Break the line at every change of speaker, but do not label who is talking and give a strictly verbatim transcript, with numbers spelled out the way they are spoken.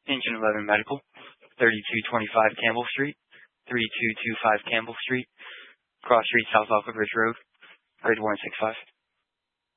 Engine eleven Medical, thirty-two twenty-five Campbell Street, thirty-two twenty-five Campbell Street, Cross Street, South Alcott Ridge Road, grade one six five.